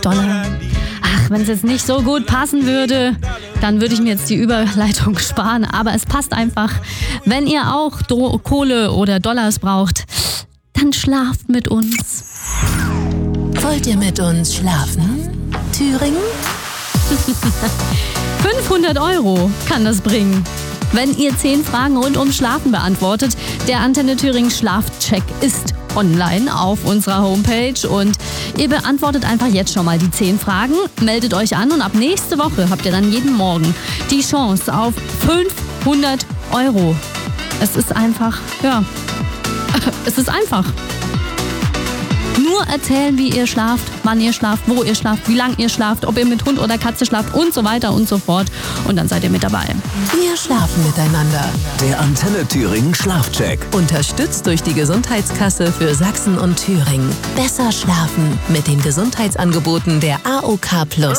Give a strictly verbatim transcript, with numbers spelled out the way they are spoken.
Dollar. Ach, wenn es jetzt nicht so gut passen würde, dann würde ich mir jetzt die Überleitung sparen. Aber es passt einfach. Wenn ihr auch Do- Kohle oder Dollars braucht, dann schlaft mit uns. Wollt ihr mit uns schlafen, Thüringen? fünfhundert Euro kann das bringen, wenn ihr zehn Fragen rund ums Schlafen beantwortet. Der Antenne Thüringen Schlafcheck ist online auf unserer Homepage und ihr beantwortet einfach jetzt schon mal die zehn Fragen, meldet euch an und ab nächste Woche habt ihr dann jeden Morgen die Chance auf fünfhundert Euro. Es ist einfach, ja, es ist einfach. Nur erzählen, wie ihr schlaft, wann ihr schlaft, wo ihr schlaft, wie lange ihr schlaft, ob ihr mit Hund oder Katze schlaft und so weiter und so fort. Und dann seid ihr mit dabei. Wir schlafen miteinander. Der Antenne Thüringen Schlafcheck. Unterstützt durch die Gesundheitskasse für Sachsen und Thüringen. Besser schlafen mit den Gesundheitsangeboten der A O K Plus.